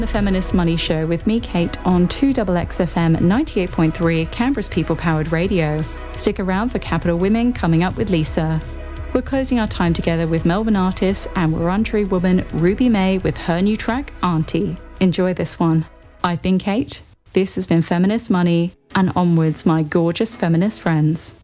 The Feminist Money Show with me, Kate, on 2XXFM 98.3, Canberra's people-powered radio. Stick around for Capital Women coming up with Lisa. We're closing our time together with Melbourne artist and Wurundjeri woman Ruby May with her new track, Auntie. Enjoy this one. I've been Kate, this has been Feminist Money, and onwards, my gorgeous feminist friends.